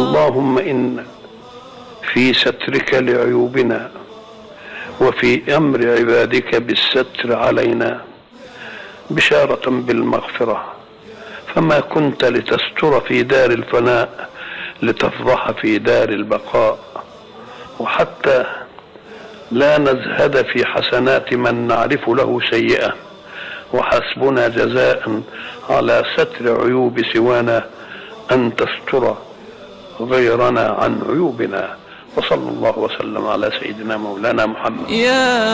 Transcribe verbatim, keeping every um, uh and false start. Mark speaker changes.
Speaker 1: اللهم إن في سترك لعيوبنا وفي أمر عبادك بالستر علينا بشارة بالمغفرة، فما كنت لتستر في دار الفناء لتفضح في دار البقاء، وحتى لا نزهد في حسنات من نعرف له سيئة، وحسبنا جزاء على ستر عيوب سوانا أن تستر غيرنا عن عيوبنا. وصلى الله وسلم على سيدنا مولانا محمد.